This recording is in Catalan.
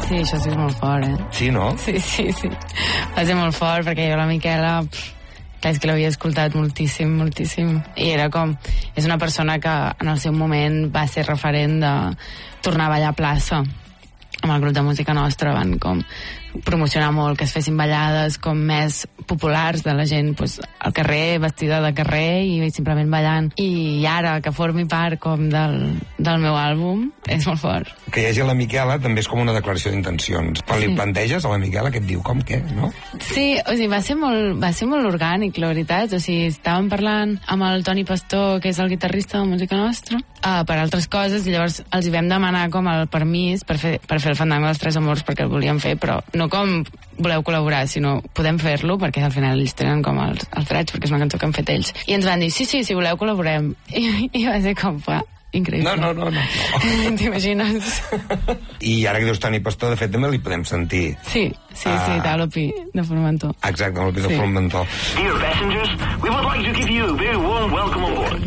Sí, això sí és molt fort, Sí, no? Sí. Va ser molt fort, perquè jo la Miquela... Clar, és que l'havia escoltat moltíssim. I era com... És una persona que en el seu moment va ser referent de tornar a ballar a plaça. Amb el grup de música nostra van com promocionar molt que es fessin ballades com més populars de la gent pues, al carrer, vestida de carrer i simplement ballant. I ara que formi part com del meu àlbum és molt fort. Que hi hagi la Miquela també és com una declaració d'intencions. Quan li planteges a la Miquela què et diu, com què, no? Sí, o sigui, va ser molt orgànic, la veritat. O sigui, estàvem parlant amb el Toni Pastor, que és el guitarrista de música nostra, per altres coses, i llavors els hi vam demanar com el permís per fer el Fandango dels Tres Amors, perquè el volíem fer, però no com voleu col·laborar, sinó podem fer-lo, perquè al final ells tenen com els drets, perquè és una cançó que han fet ells. I ens van dir, sí, si voleu col·laborem. I va ser com, increïble. No. T'imagines? I ara que dius Toni Pastor, de fet, també li podem sentir. Sí, Talopi, de Formentor. Exacte, l'Opi de Formentor. Dear passengers, we would like to give you a very warm welcome on board.